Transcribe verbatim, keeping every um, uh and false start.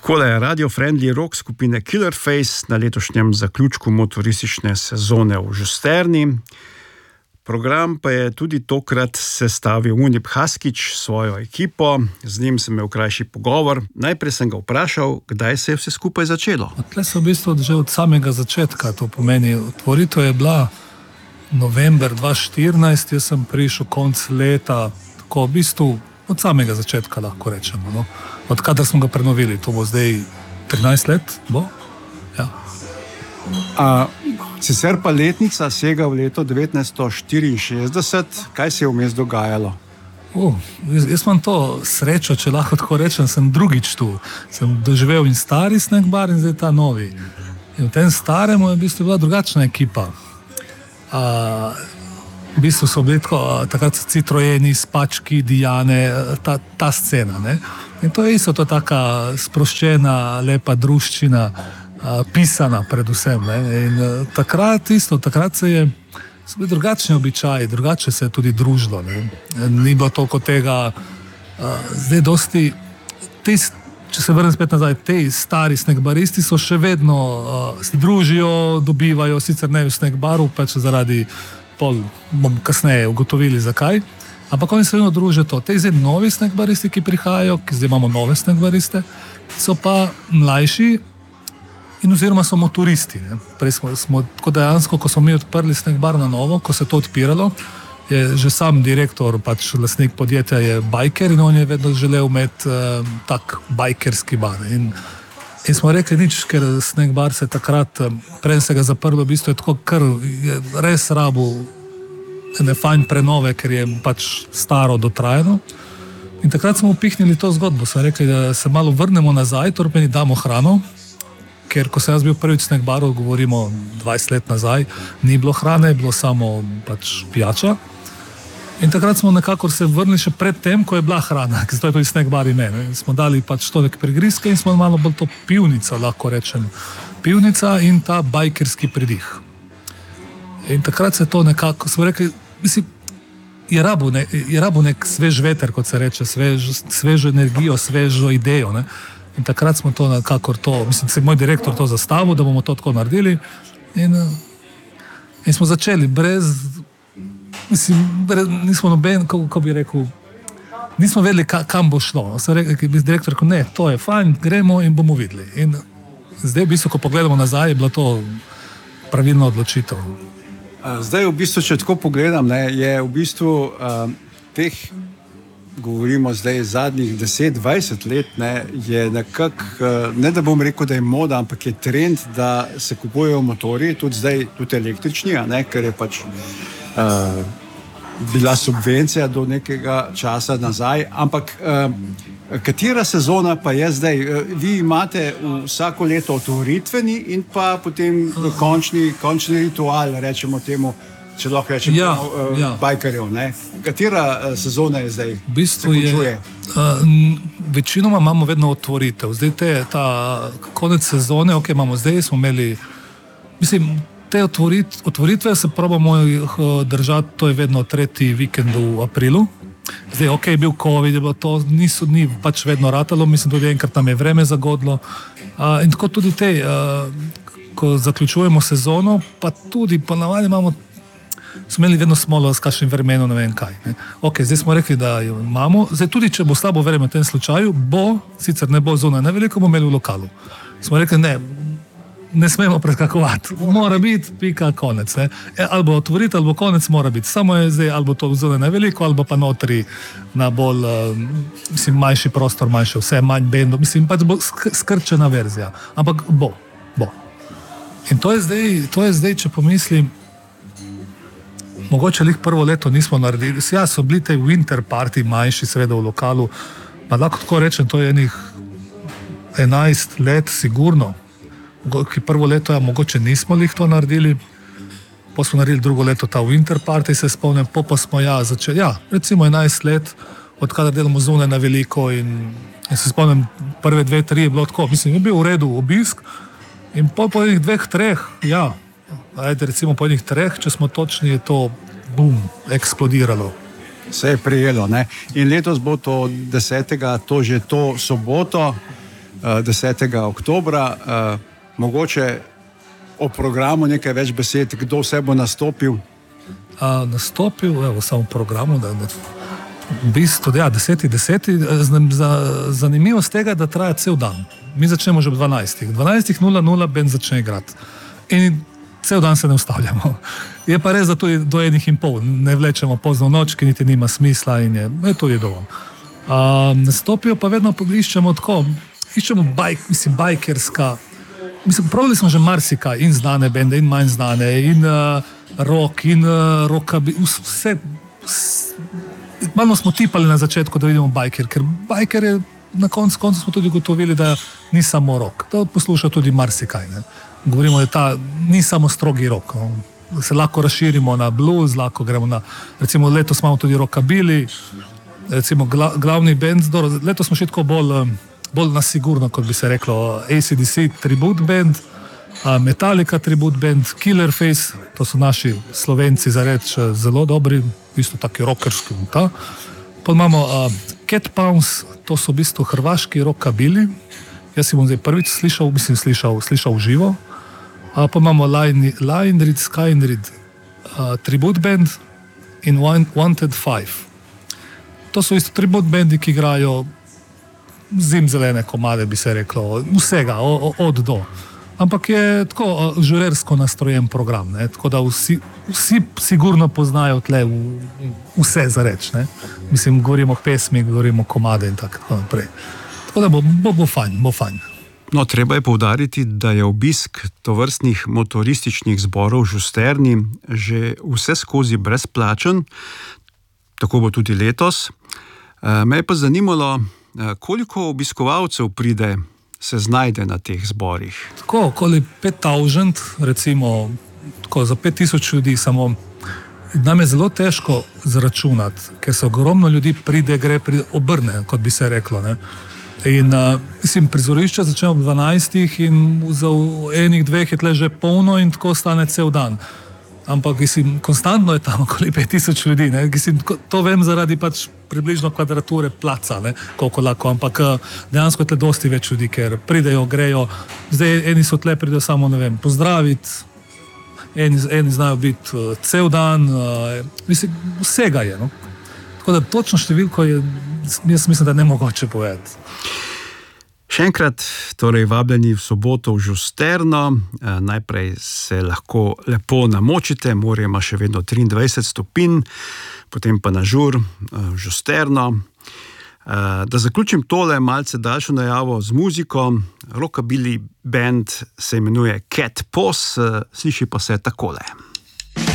Takole, radio-friendly rock skupine Killerface na letošnjem zaključku motoristične sezone v Žusterni. Program pa je tudi tokrat sestavil Unip Haskič s svojo ekipo. Z njim sem imel krajši pogovor. Najprej sem ga vprašal, kdaj se je vse skupaj začelo. Tle so v bistvu že od samega začetka, to pomeni, otvoritev je bila november dva tisoč štirinajst, jaz sem prišel konc leta, tako v bistvu od samega začetka lahko rečemo. No? Od kadar smo ga prenovili, to bo zdaj trinajst let, bo? Ja. A, sicer pa letnica sega v leto devetnajststo štiriinšestdeset, kaj se je vmes dogajalo? Uh, jaz, jaz imam to srečo, če lahko tako rečem, sem drugič tu. Sem doživel in stari Snack Bar in zdaj ta novi. In v tem staremu je v bistvu bila drugačna ekipa. A, v bistvu so bili tako, takrat Citroeni, Spački, Diane, ta, ta scena. Ne? In to je isto, to je taka sproščena, lepa druščina, pisana predvsem. Ne? In takrat isto, takrat se je, so bili drugačni običaji, drugače se je tudi družilo. Ne? Ni bilo toliko tega, zdaj dosti, tis, če se vrnem spet nazaj, te stari snackbaristi so še vedno se družijo, dobivajo, sicer ne v snackbaru, pač zaradi pol, bom kasneje ugotovili zakaj, ampak oni se vedno družijo to. Te zdaj novi snackbaristi, ki prihajajo, ki zdaj imamo nove snackbariste, so pa mlajši, in oziroma so motoristi. Ne. Prej smo, smo, tako dejansko, ko smo mi odprli Snack Bar na novo, ko se to odpiralo, je že sam direktor, pač lastnik podjetja je bajker in on je vedno želel imeti uh, tak bajkerski bar. In, in smo rekli nič, ker Snack Bar se takrat, prej se ga zaprlo, v bistvu je tako kar je res rabo ene fajn prenove, ker je pač staro dotrajano. In takrat smo upihnili to zgodbo, smo rekli, da se malo vrnemo nazaj, torej pa ni damo hrano, ker ko sem jaz bil prvič v Snack Baru, govorimo dvajset let nazaj, ni bilo hrane, bilo samo pač pijača. In takrat smo nekako se vrnili še pred tem, ko je bila hrana, ker to je tudi Snack Bar ime. Ne? Smo dali pač to neke prigrizke in smo malo bolj to pivnica, lahko rečem. Pivnica in ta bajkerski pridih. In takrat se to nekako, smo rekli, mislim, je rabo, ne, je rabo nek svež veter, kot se reče, svež, svežo energijo, svežo idejo, ne? In takrat smo to nekako to, mislim, se je moj direktor to zastavil, da bomo to tako naredili. In, in smo začeli brez, mislim, brez, nismo noben, kako bi rekel, nismo vedeli, ka, kam bo šlo. Sem rekel, bi direktor rekel, ne, to je fajn, gremo in bomo videli. In zdaj v bistvu, ko pogledamo nazaj, je bila to pravilna odločitev. Zdaj v bistvu, če tako pogledam, ne, je v bistvu uh, teh govorimo zdaj zadnjih deset dvajset let, ne, je nekako, ne da bom rekel, da je moda, ampak je trend, da se kupujejo motorji, tudi zdaj, tudi električni, ne, ker je pač uh, bila subvencija do nekega časa nazaj, ampak uh, katera sezona pa je zdaj? Vi imate vsako leto otvoritveni in pa potem končni, končni ritual, rečemo temu, če lahko rečem, ja, uh, ja. bajkarjev, ne? Katera uh, sezona je zdaj? V bistvu je, uh, večinoma imamo vedno otvoritev. Zdaj te, ta konec sezone, ok, imamo zdaj, smo imeli, mislim, te otvorit, otvoritve se probamo uh, držati, to je vedno tretji vikend v aprilu. Zdaj, ok, je bil COVID, je bilo to, niso dni pač vedno ratalo, mislim, tudi enkrat nam je vreme zagodlo. Uh, in tako tudi te, uh, ko zaključujemo sezono, pa tudi ponavadi imamo smo imeli vedno smolo s kakšnim vremenom, ne vem kaj. Ne. Ok, zdaj smo rekli, da jo imamo. Zdaj tudi, če bo slabo vreme v tem slučaju, bo, sicer ne bo zunaj neveliko, bomo imeli v lokalu. Smo rekli, ne, ne smemo preskakovati. Mora biti, pika, konec. Ne. Ali bo otvoriti, ali bo konec, mora biti. Samo je zdaj, ali bo to zunaj neveliko, ali bo pa notri na bolj, uh, mislim, manjši prostor, manjše vse, manj bendo. Mislim, pač bo skrčena verzija. Ampak bo, bo. In to je zdaj, to je zdaj, če pomislim, mogoče lih prvo leto nismo naredili. Ja, so bili te winter party manjši, seveda v lokalu, pa lahko tako rečem, to je enih enajst let sigurno. Ki prvo leto, ja, mogoče nismo lih to naredili, pa smo naredili drugo leto ta winter party, se spomnim, po pa smo ja začeli, ja, recimo enajst let, odkadar delamo zunaj na veliko in, in se spomnim, prve dve, tri je bilo tako, mislim, je bil v redu obisk in po, po enih dveh, treh, ja, ajde, recimo po enih treh, če smo točni, je to bum, eksplodiralo. Se je prijelo, ne? In letos bo to desetega, to že to soboto, desetega oktobra. Mogoče o programu nekaj več besed, kdo vse bo nastopil? A, nastopil, evo, samo v programu, da, da v bistvu, ja, deseti, deseti, za, zanimivost tega, da traja cel dan. Mi začnemo že ob dvanajstih. dvanajst nula nula bend začne igrati. In cel dan se ne ustavljamo. Je pa res, da tudi do enih in pol ne vlečemo pozno v noč, ki niti nima smisla in je, je tudi dovolj. Nastopijo pa vedno iščemo tako, iščemo bajk, mislim, bajkerska. Mislim, pravili smo že marsikaj, in znane bende, in manj znane, in uh, rock, in uh, rockaby, vse. Malo smo tipali na začetku, da vidimo bajker, ker bajker je na koncu, koncu smo tudi gotovili, da ni samo rock, da posluša tudi marsikaj. Ne? Govorimo, da ta ni samo strogi rock. No? Se lahko razširimo na blues, lahko gremo na, recimo letos imamo tudi rockabilly, recimo gla, glavni band, dobro, letos smo še tako bolj, bolj nasigurno, kot bi se reklo, A C D C tribute band, Metallica tribute band, Killer Face, to so naši Slovenci za reč zelo dobri, v bistvu taki rockerski. Ta. Pa imamo uh, Cat Pounds, to so v bistvu hrvaški rockabilly, jaz si bom zdaj prvič slišal, mislim slišal, slišal v živo. Uh, pa imamo Lionrid, Skynrid, uh, tribute band in Wanted Five. To so isto tribute bandi, ki igrajo zimzelene komade, bi se reklo, vsega, o, o, od do. Ampak je tako uh, žurersko nastrojen program, ne? Tako da vsi, vsi sigurno poznajo tle v, vse za reč. Ne? Mislim, govorimo o pesmi, govorimo o komade in tako naprej. Tako da bo, bo, bo fajn, bo fajn. No, treba je poudariti, da je obisk tovrstnih motorističnih zborov v Žusterni že vse skozi brezplačen, tako bo tudi letos. Me je pa zanimalo, koliko obiskovalcev pride, se znajde na teh zborih. Tako, okoli pet tisoč, recimo, tako, za pet tisoč ljudi samo. Nam je zelo težko zračunati, ker se ogromno ljudi pride, gre, pride, obrne, kot bi se reklo. Ne? In, uh, mislim, prizorišče začne ob dvanajstih in za enih, dveh je tle že polno in tako stane cel dan. Ampak, mislim, konstantno je tam okoli pet tisoč ljudi, ne? Mislim, to vem zaradi pač približno kvadrature placa, ne? Koliko lahko, ampak dejansko je tle dosti več ljudi, ker pridejo, grejo, zdaj eni so tle, pridejo samo, ne vem, pozdraviti, eni, eni znajo biti uh, cel dan, uh, mislim, vsega je, no? Tako da točno številko je, jaz mislim, da ne mogoče povedati. Še enkrat, torej vabljeni v soboto v Žusterno, e, najprej se lahko lepo namočite, morje ima še vedno triindvajset stopinj, potem pa na žur v Žusterno. E, da zaključim tole malce daljšo najavo z muziko, rockabilly band se imenuje Cat Poss, sliši pa se takole.